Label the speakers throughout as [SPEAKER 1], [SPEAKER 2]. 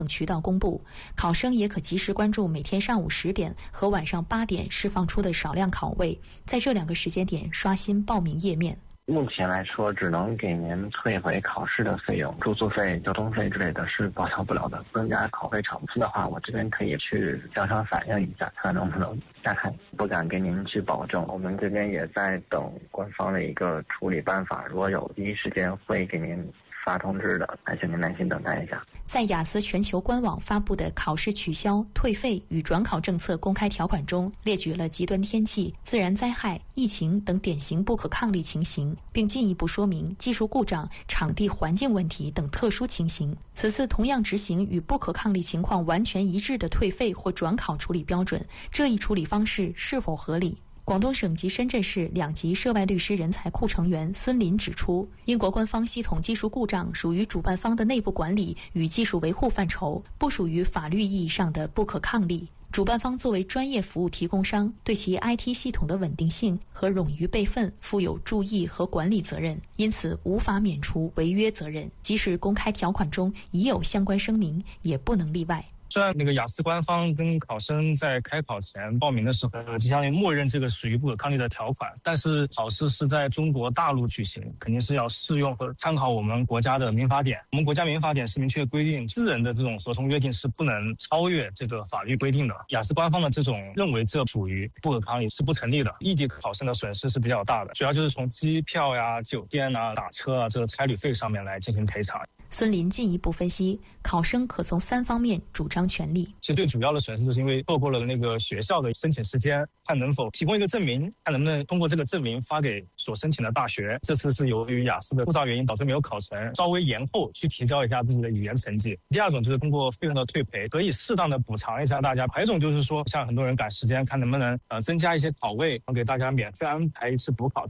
[SPEAKER 1] 渠道公布，考生也可及时关注每天上午10点和晚上8点释放出的少量考位，在这2个时间点刷新报名页面。
[SPEAKER 2] 目前来说，只能给您退回考试的费用，住宿费、交通费之类的是报销不了的。增加考费场次的话，我这边可以去向上反映一下，看能不能加开。不敢给您去保证，我们这边也在等官方的一个处理办法，如果有第一时间会给您发通知的，还请您耐心等待一下。
[SPEAKER 1] 在雅思全球官网发布的考试取消、退费与转考政策公开条款中，列举了极端天气、自然灾害、疫情等典型不可抗力情形，并进一步说明技术故障、场地环境问题等特殊情形。此次同样执行与不可抗力情况完全一致的退费或转考处理标准，这一处理方式是否合理？广东省及深圳市2级涉外律师人才库成员孙林指出，英国官方系统技术故障属于主办方的内部管理与技术维护范畴，不属于法律意义上的不可抗力。主办方作为专业服务提供商，对其 IT 系统的稳定性和冗余备份负有注意和管理责任，因此无法免除违约责任。即使公开条款中已有相关声明，也不能例外。
[SPEAKER 3] 虽然那个雅思官方跟考生在开考前报名的时候，就相当于默认这个属于不可抗力的条款，但是考试是在中国大陆举行，肯定是要适用和参考我们国家的民法典。我们国家民法典是明确规定，私人的这种合同约定是不能超越这个法律规定的。雅思官方的这种认为这属于不可抗力是不成立的，异地考生的损失是比较大的，主要就是从机票呀、酒店啊、打车啊这个差旅费上面来进行赔偿。
[SPEAKER 1] 孙林进一步分析，考生可从3方面主张权利。
[SPEAKER 3] 其实最主要的损失就是因为错过了那个学校的申请时间，看能否提供一个证明，看能不能通过这个证明发给所申请的大学。这次是由于雅思的复杂原因导致没有考成，稍微延后去提交一下自己的语言成绩。第二种就是通过费用的退赔，可以适当的补偿一下大家。还有一种就是说，像很多人赶时间，看能不能增加一些考位，给大家免费安排一次补考。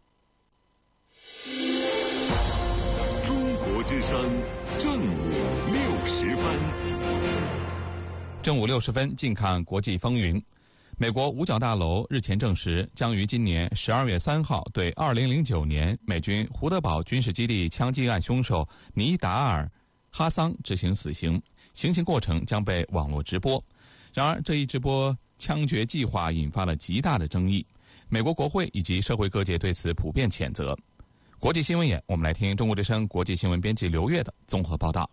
[SPEAKER 4] 中国之声正午60分。
[SPEAKER 5] 正午60分，近看国际风云。美国五角大楼日前证实，将于今年12月3号对2009年美军胡德堡军事基地枪击案凶手尼达尔·哈桑执行死刑，行刑过程将被网络直播。然而，这一直播枪决计划引发了极大的争议，美国国会以及社会各界对此普遍谴责。国际新闻眼，我们来听中国之声国际新闻编辑刘越的综合报道。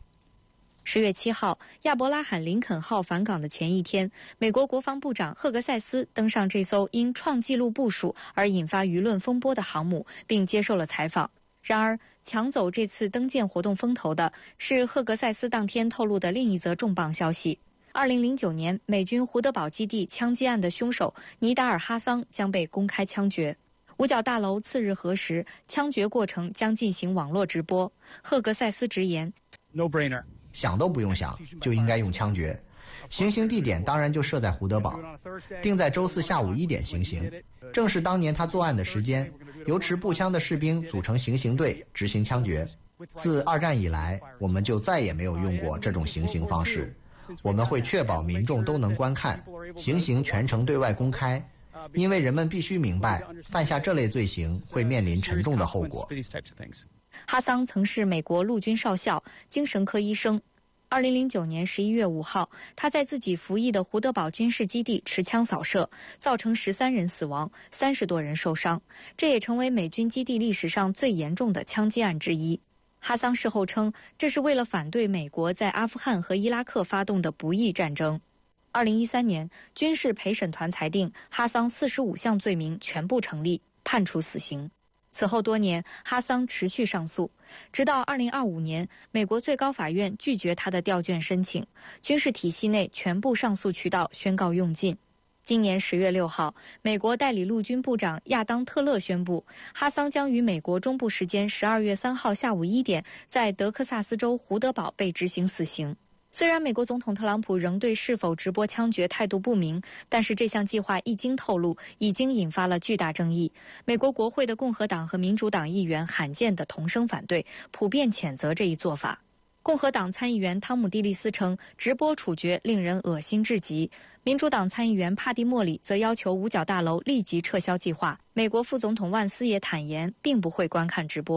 [SPEAKER 6] 10月7号，亚伯拉罕·林肯号返港的前一天，美国国防部长赫格塞斯登上这艘因创纪录部署而引发舆论风波的航母，并接受了采访。然而，抢走这次登舰活动风头的是赫格塞斯当天透露的另一则重磅消息：2009年美军胡德堡基地枪击案的凶手尼达尔·哈桑将被公开枪决。五角大楼次日核实，枪决过程将进行网络直播。赫格塞斯直言
[SPEAKER 7] ：“No brainer， 想都不用想，就应该用枪决。行刑地点当然就设在胡德堡，定在周4下午1点行刑，正是当年他作案的时间。由持步枪的士兵组成行刑队执行枪决。自2战以来，我们就再也没有用过这种行刑方式。我们会确保民众都能观看，行刑全程对外公开。”因为人们必须明白，犯下这类罪行会面临沉重的后果。
[SPEAKER 6] 哈桑曾是美国陆军少校、精神科医生。2009年11月5号，他在自己服役的胡德堡军事基地持枪扫射，造成13人死亡，30多人受伤，这也成为美军基地历史上最严重的枪击案之一。哈桑事后称，这是为了反对美国在阿富汗和伊拉克发动的不义战争。2013年，军事陪审团裁定哈桑45项罪名全部成立，判处死刑。此后多年，哈桑持续上诉，直到2025年，美国最高法院拒绝他的调卷申请，军事体系内全部上诉渠道宣告用尽。今年10月6号，美国代理陆军部长亚当·特勒宣布，哈桑将于美国中部时间12月3号下午1点，在德克萨斯州胡德堡被执行死刑。虽然美国总统特朗普仍对是否直播枪决态度不明，但是这项计划一经透露，已经引发了巨大争议。美国国会的共和党和民主党议员罕见地同声反对，普遍谴责这一做法。共和党参议员汤姆·蒂利斯称，直播处决令人恶心至极。民主党参议员帕蒂·莫里则要求五角大楼立即撤销计划。美国副总统万斯也坦言，并不会观看直播。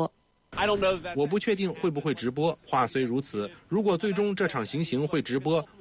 [SPEAKER 8] 我不确定会不会直播。话虽如此，如果最终这场行刑会直播，